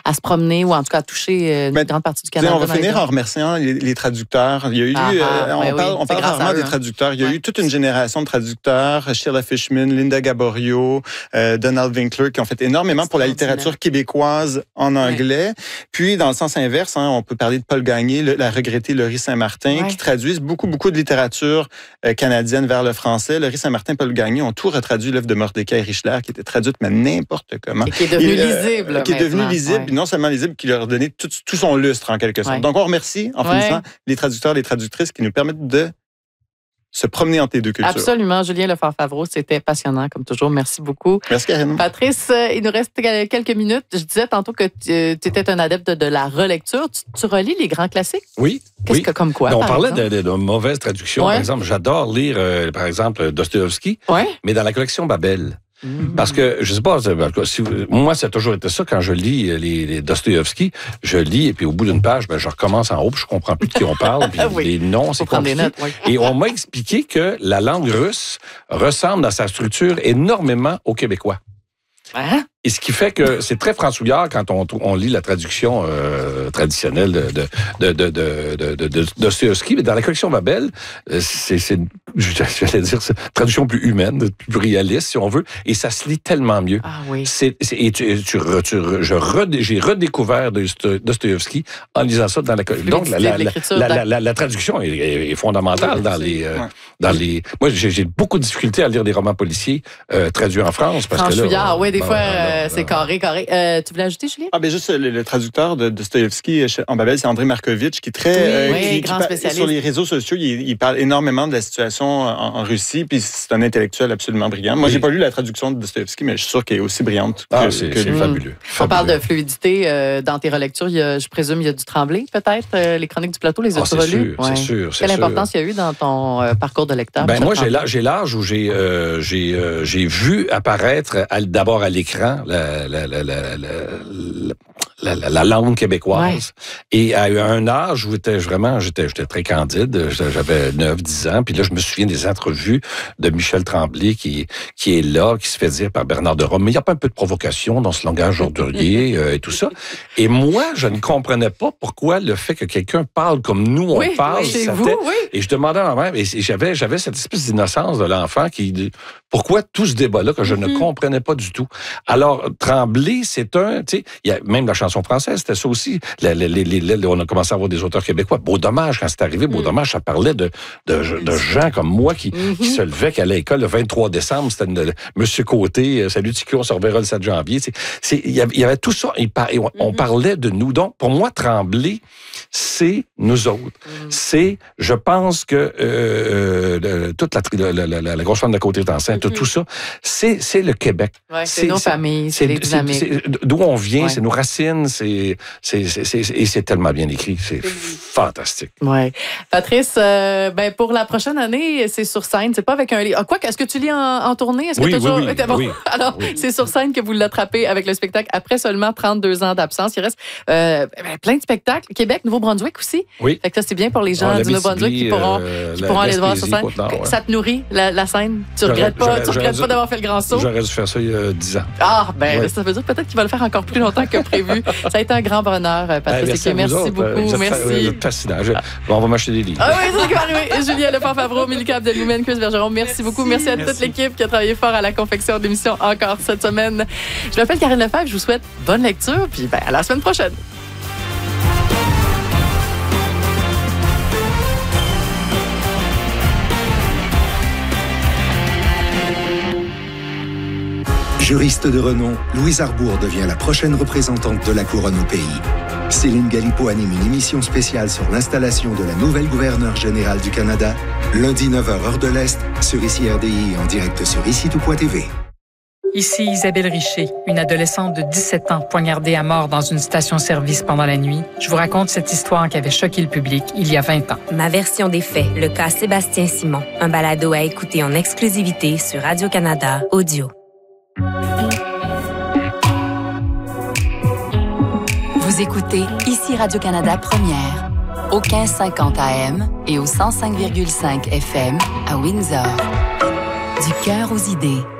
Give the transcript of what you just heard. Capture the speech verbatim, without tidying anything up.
à se promener ou en tout cas à toucher euh, une ben, grande partie du Canada. On va finir en remerciant les, les traducteurs. Il y a eu, ah, euh, ah, on, ben parle, oui, on parle rarement des hein. traducteurs. Il y a ouais. eu toute une génération de traducteurs, Sheila Fishman, Linda Gaborio, euh, Donald Winkler, qui ont fait énormément pour la littérature québécoise en anglais. Ouais. Puis, dans le sens inverse, hein, on peut parler de Paul Gagné, le, la regrettée Laurie Saint-Martin, ouais. qui traduisent beaucoup, beaucoup de littérature euh, canadienne vers le français. Laurie Saint-Martin, Paul Gagné ont tout retraduit l'œuvre de Mordecai Richler, qui était traduite, mais n'importe comment. Et qui est devenu Et, euh, lisible. Qui est devenu lisible, ouais. non seulement lisible, qui leur a donné tout, tout son lustre, en quelque sorte. Ouais. Donc, on remercie, en ouais. finissant, les traducteurs, les traductrices qui nous permettent de se promener entre les deux cultures. Absolument. Julien Lefebvre-Favreau, c'était passionnant, comme toujours. Merci beaucoup. Merci, Karine. Patrice, il nous reste quelques minutes. Je disais tantôt que tu étais un adepte de, de la relecture. Tu, tu relis les grands classiques? Oui. Qu'est-ce oui. que, comme quoi? On parlait de, de, de mauvaises traductions. Ouais. Par exemple, j'adore lire, euh, par exemple, Dostoïevski, ouais. mais dans la collection Babel. Parce que, je sais pas, si vous, moi, ça a toujours été ça, quand je lis les, les Dostoïevski, je lis, et puis au bout d'une page, ben, je recommence en haut, puis je comprends plus de qui on parle, puis oui. les noms, c'est compliqué. Notes, oui. Et on m'a expliqué que la langue russe ressemble dans sa structure énormément au québécois. Hein? Et ce qui fait que c'est très fransouillard quand on, on lit la traduction euh, traditionnelle de, de, de, de, de, de, de Dostoïevski. Mais dans la collection Babel, c'est, c'est j'allais dire, c'est une traduction plus humaine, plus réaliste, si on veut. Et ça se lit tellement mieux. Ah oui. C'est, c'est, et tu, tu, tu, je redé, j'ai redécouvert Dostoïevski en lisant ça dans la collection. Donc, la, la, la, la, la, la, la traduction est, est fondamentale oui, dans les... Euh, ouais. dans les. Moi, j'ai, j'ai beaucoup de difficultés à lire des romans policiers euh, traduits en France. Parce que là, oui, des bon, fois... Euh, C'est carré, carré. Euh, tu voulais ajouter, Julien? Ah, ben juste le, le traducteur de Dostoïevski en Babel, c'est André Markovitch, qui est très... Oui, euh, oui, qui, grand qui, spécialiste. Sur les réseaux sociaux, il, il parle énormément de la situation en, en Russie, puis c'est un intellectuel absolument brillant. Moi, oui. j'ai pas lu la traduction de Dostoïevski, mais je suis sûr qu'elle est aussi brillante que... Ah, c'est, que c'est fabuleux. On fabuleux. parle de fluidité euh, dans tes relectures. Il y a, je présume il y a du Tremblay, peut-être? Euh, les Chroniques du plateau, les as-tu ah, relues? C'est sûr, ouais. c'est sûr. Quelle c'est importance sûr. il y a eu dans ton euh, parcours de lecteur? Ben moi, j'ai l'âge, j'ai l'âge où j'ai, euh, j'ai, euh, j'ai vu apparaître à, d'abord à l'écran la... la, la, la, la La, la, la langue québécoise. Ouais. Et à un âge où j'étais vraiment, j'étais, j'étais très candide, j'avais neuf dix ans, puis là, je me souviens des entrevues de Michel Tremblay qui, qui est là, qui se fait dire par Bernard de Rome, mais il n'y a pas un peu de provocation dans ce langage ordurier euh, et tout ça. Et moi, je ne comprenais pas pourquoi le fait que quelqu'un parle comme nous, on oui, parle, oui, ça vous, oui. Et je demandais à ma mère, et j'avais, j'avais cette espèce d'innocence de l'enfant qui, pourquoi tout ce débat-là que je mm-hmm. ne comprenais pas du tout. Alors, Tremblay, c'est un, tu sais, il y a même la chanson française, c'était ça aussi. Les, les, les, les, on a commencé à avoir des auteurs québécois. Beau dommage, quand c'est arrivé, Beau dommage, ça parlait de, de, de gens comme moi qui, mm-hmm. qui se levaient, qui allaient à l'école le vingt-trois décembre, c'était une, Monsieur Côté, salut Tico, on se reverra le sept janvier. C'est, c'est, il, y avait, il y avait tout ça, et on, mm-hmm. on parlait de nous. Donc, pour moi, Tremblay, c'est nous autres. Mm-hmm. C'est, je pense que euh, le, toute la, la, la, la, la grosse femme de Côté est enceinte, mm-hmm. tout, tout ça, c'est, c'est le Québec. Ouais, c'est, c'est nos c'est, familles, c'est, c'est les dynamiques. C'est, c'est, d'où on vient, ouais. c'est nos racines, c'est, c'est, c'est, c'est, et c'est tellement bien écrit, c'est fantastique. Ouais. Patrice, euh, ben pour la prochaine année, c'est sur scène, c'est pas avec un livre. Ah, quoi, est-ce que tu lis en, en tournée? Est-ce que oui, t'as toujours... oui, oui, bon, oui. Alors, oui. c'est sur scène que vous l'attrapez avec le spectacle après seulement trente-deux ans d'absence. Il reste euh, ben, plein de spectacles. Québec, Nouveau-Brunswick aussi. Oui. Fait que ça, c'est bien pour les gens ah, du Nouveau-Brunswick qui pourront, euh, qui pourront aller te voir sur scène. Nord, ouais. Ça te nourrit, la, la scène? Tu regrettes pas, tu regrettes pas d'avoir fait le grand saut? J'aurais dû faire ça il y a dix ans. Ah, ben ouais. ça veut dire peut-être qu'il va le faire encore plus longtemps que prévu. Ça a été un grand bonheur, Patrice. Merci, merci autres. beaucoup. Vous merci. Vous êtes fascinant. Je, bon, on va m'acheter des livres. Ah oui, c'est ce qui va arriver. Julien Lefebvre, Mélika Abdelmoumen, Chris Bergeron, merci, merci beaucoup. Merci à merci. toute l'équipe qui a travaillé fort à la confection de l'émission encore cette semaine. Je m'appelle Karine Lefebvre, je vous souhaite bonne lecture, puis ben, à la semaine prochaine. Juriste de renom, Louise Arbour devient la prochaine représentante de la couronne au pays. Céline Galipo anime une émission spéciale sur l'installation de la nouvelle gouverneure générale du Canada, lundi neuf heures heure de l'Est, sur I C I R D I en direct sur ici tout point t v. Ici Isabelle Richer, une adolescente de dix-sept ans poignardée à mort dans une station-service pendant la nuit. Je vous raconte cette histoire qui avait choqué le public il y a vingt ans. Ma version des faits, le cas Sébastien Simon, un balado à écouter en exclusivité sur Radio-Canada Audio. Vous écoutez ici Radio-Canada Première, au quinze cinquante A M et au cent cinq virgule cinq F M à Windsor. Du cœur aux idées.